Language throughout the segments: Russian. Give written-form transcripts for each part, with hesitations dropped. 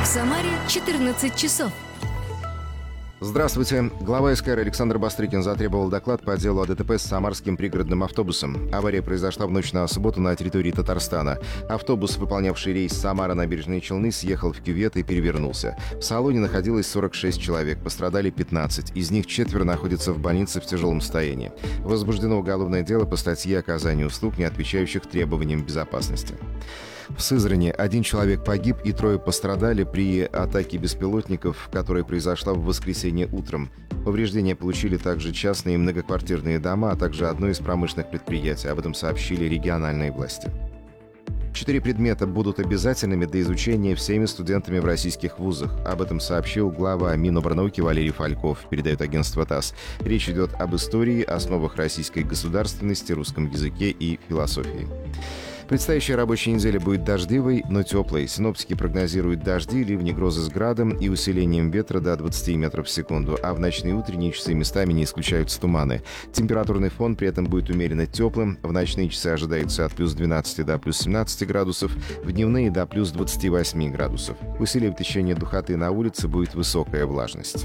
Самаре 14 часов. Здравствуйте. Глава СКР Александр Бастрыкин затребовал доклад по делу о ДТП с самарским пригородным автобусом. Авария произошла в ночь на субботу на территории Татарстана. Автобус, выполнявший рейс Самара-Набережные Челны, съехал в кювет и перевернулся. В салоне находилось 46 человек, пострадали 15. Из них 4 находятся в больнице в тяжелом состоянии. Возбуждено уголовное дело по статье «Оказание услуг, не отвечающих требованиям безопасности». В Сызрани 1 человек погиб и 3 пострадали при атаке беспилотников, которая произошла в воскресенье утром. Повреждения получили также частные многоквартирные дома, а также одно из промышленных предприятий. Об этом сообщили региональные власти. 4 предмета будут обязательными для изучения всеми студентами в российских вузах. Об этом сообщил глава Миноборнауки Валерий Фальков, передает агентство ТАСС. Речь идет об истории, основах российской государственности, русском языке и философии. Предстоящая рабочая неделя будет дождливой, но теплой. Синоптики прогнозируют дожди, ливни, грозы с градом и усилением ветра до 20 метров в секунду, а в ночные и утренние часы местами не исключаются туманы. Температурный фон при этом будет умеренно теплым. В ночные часы ожидается от плюс 12 до плюс 17 градусов, в дневные до плюс 28 градусов. Усиливая течение духоты на улице будет высокая влажность.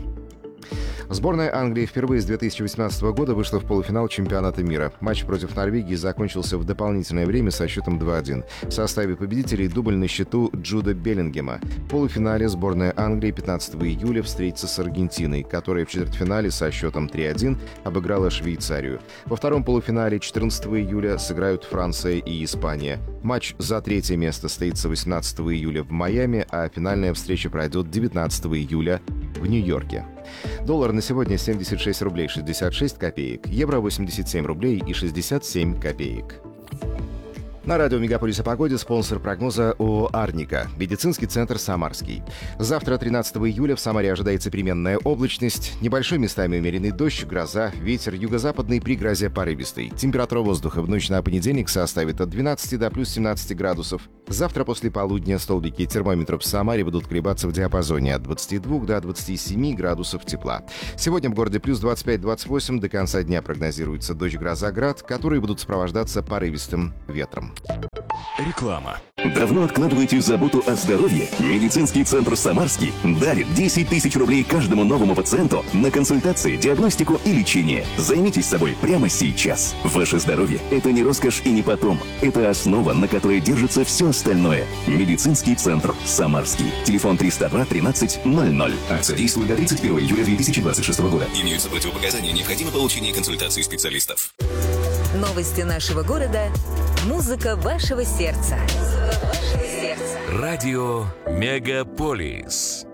Сборная Англии впервые с 2018 года вышла в полуфинал чемпионата мира. Матч против Норвегии закончился в дополнительное время со счетом 2-1. В составе победителей дубль на счету Джуда Беллингема. В полуфинале сборная Англии 15 июля встретится с Аргентиной, которая в четвертьфинале со счетом 3-1 обыграла Швейцарию. Во втором полуфинале 14 июля сыграют Франция и Испания. Матч за 3-е место состоится 18 июля в Майами, а финальная встреча пройдет 19 июля в Нью-Йорке. Доллар на сегодня 76 рублей 66 копеек, евро 87 рублей и 67 копеек. На радио «Мегаполис» о погоде спонсор прогноза ООО «Арника», медицинский центр «Самарский». Завтра, 13 июля, в Самаре ожидается переменная облачность, небольшой местами умеренный дождь, гроза, ветер юго-западный при грозе порывистый. Температура воздуха в ночь на понедельник составит от 12 до плюс 17 градусов. Завтра после полудня столбики термометров в Самаре будут колебаться в диапазоне от 22 до 27 градусов тепла. Сегодня в городе плюс 25-28, до конца дня прогнозируется дождь, гроза, град, которые будут сопровождаться порывистым ветром. Реклама. Давно откладываете заботу о здоровье? Медицинский центр «Самарский» дарит 10 тысяч рублей каждому новому пациенту на консультации, диагностику и лечение. Займитесь собой прямо сейчас. Ваше здоровье – это не роскошь и не потом. Это основа, на которой держится все остальное. Медицинский центр «Самарский». Телефон 302 13 00. Акция действует до 31 июля 2026 года. Имеются противопоказания, необходимо получение консультации специалистов. Новости нашего города. Музыка вашего сердца. Радио «Мегаполис».